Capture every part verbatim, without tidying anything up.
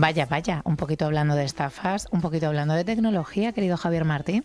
Vaya, vaya, un poquito hablando de estafas, un poquito hablando de tecnología, querido Javier Martín.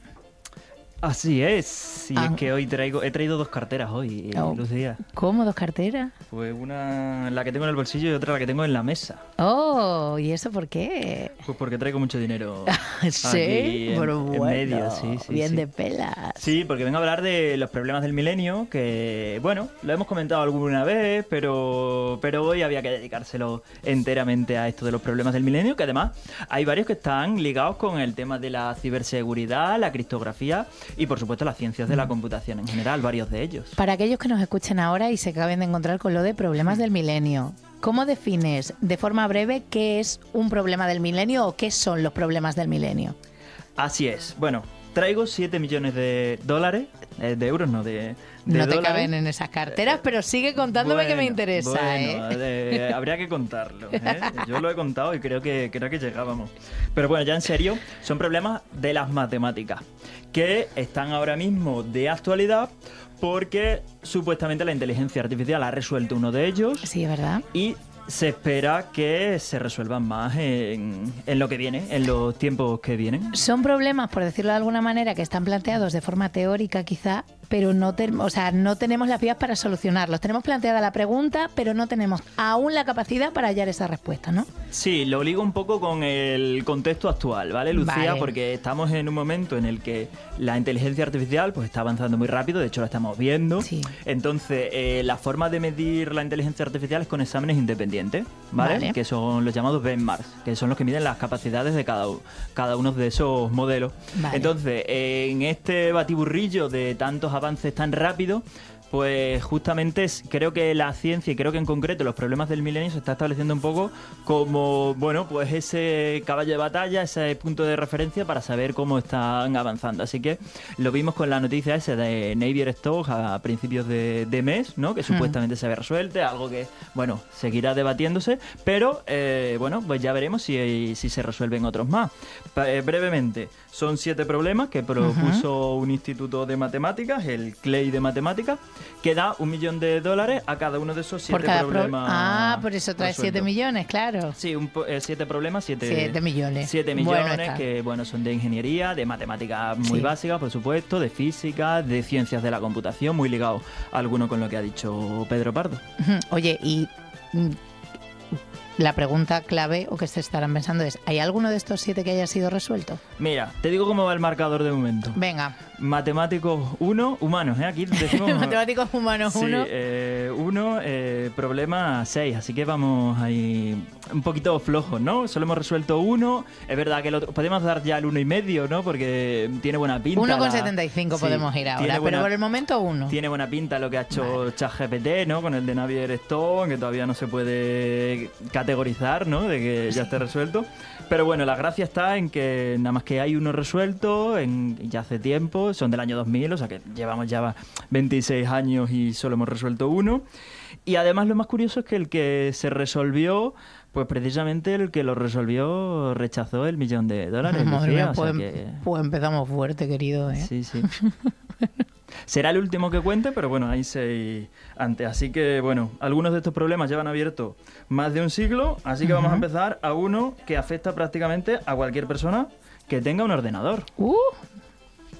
Así es, y Ah. es que hoy traigo, he traído dos carteras hoy, Oh. Lucía. ¿Cómo? ¿Dos carteras? Pues una la que tengo en el bolsillo y otra la que tengo en la mesa. Oh, ¿y eso por qué? Pues porque traigo mucho dinero Sí, aquí en, pero en bueno, medio, sí, sí. bien sí. de pelas. Sí, porque vengo a hablar de los problemas del milenio, que, bueno, lo hemos comentado alguna vez, pero, pero hoy había que dedicárselo enteramente a esto de los problemas del milenio, que además hay varios que están ligados con el tema de la ciberseguridad, la criptografía y, por supuesto, las ciencias de la computación en general, varios de ellos. Para aquellos que nos escuchen ahora y se acaben de encontrar con lo de problemas del milenio, ¿cómo defines de forma breve qué es un problema del milenio o qué son los problemas del milenio? Así es. Bueno, traigo siete millones de dólares, eh, de euros, no, de, de No te dólares. caben en esas carteras, pero sigue contándome que me Bueno, interesa, bueno, ¿eh? eh, habría que contarlo, ¿eh? Yo lo he contado y creo que, creo que llegábamos. Pero bueno, ya en serio, son problemas de las matemáticas, que están ahora mismo de actualidad porque supuestamente la inteligencia artificial ha resuelto uno de ellos. Sí, es verdad. Y se espera que se resuelvan más en, en lo que viene, en los tiempos que vienen. Son problemas, por decirlo de alguna manera, que están planteados de forma teórica quizá, pero no, te- o sea, no tenemos las vías para solucionarlos. Tenemos planteada la pregunta, pero no tenemos aún la capacidad para hallar esa respuesta, ¿no? Sí, lo ligo un poco con el contexto actual, ¿vale, Lucía? Vale. Porque estamos en un momento en el que la inteligencia artificial pues está avanzando muy rápido, de hecho lo estamos viendo. Sí. Entonces, eh, la forma de medir la inteligencia artificial es con exámenes independientes, ¿vale? Vale. Que son los llamados benchmarks, que son los que miden las capacidades de cada, u- cada uno de esos modelos. Vale. Entonces, eh, en este batiburrillo de tantos avances tan rápidos, pues justamente es- creo que la ciencia y creo que en concreto los problemas del milenio se está estableciendo un poco como, bueno, pues ese caballo de batalla, ese punto de referencia para saber cómo están avanzando. Así que lo vimos con la noticia esa de Navier-Stokes a principios de, de mes, ¿no? Que supuestamente se había resuelto, algo que, bueno, seguirá debatiéndose, pero, eh, bueno, pues ya veremos si, si se resuelven otros más. Pa- eh, brevemente, son siete problemas que propuso un instituto de matemáticas, el CLEI de matemáticas, que da un millón de dólares a cada uno de esos siete Por cada pro- problemas. Ah, por eso trae siete resueltos. millones, claro. Sí, un po- eh, siete problemas, siete, Siete millones. siete Bueno millones está. que bueno son de ingeniería, de matemáticas muy Sí. básicas, por supuesto, de física, de ciencias de la computación, muy ligado alguno con lo que ha dicho Pedro Pardo. Ujú. Oye, y mm, la pregunta clave o que se estarán pensando es, ¿hay alguno de estos siete que haya sido resuelto? Mira, te digo cómo va el marcador de momento. Venga, Matemáticos uno, humanos, ¿eh? Aquí decimos... matemáticos humanos Sí, uno. eh, uno, eh, problema seis, así que vamos ahí un poquito flojos, ¿no? Solo hemos resuelto uno, es verdad que el otro, podemos dar ya el uno y medio, ¿no? Porque tiene buena pinta. uno con la- setenta y cinco Sí, podemos ir tiene ahora, buena- pero por el momento uno. Tiene buena pinta lo que ha hecho Vale. ChatGPT, ¿no? Con el de Navier-Stokes, que todavía no se puede categorizar, ¿no? De que ya esté resuelto. Pero bueno, la gracia está en que nada más que hay uno resuelto en, ya hace tiempo, son del año dos mil, o sea que llevamos ya veintiséis años y solo hemos resuelto uno. Y además lo más curioso es que el que se resolvió, pues precisamente el que lo resolvió rechazó el millón de dólares. Madre Lucía, mía, o sea pues, que- pues empezamos fuerte, querido, ¿eh? Sí, sí. Será el último que cuente, pero bueno, hay seis antes. Así que, bueno, algunos de estos problemas llevan abierto más de un siglo, así que vamos a empezar a uno que afecta prácticamente a cualquier persona que tenga un ordenador. Uh,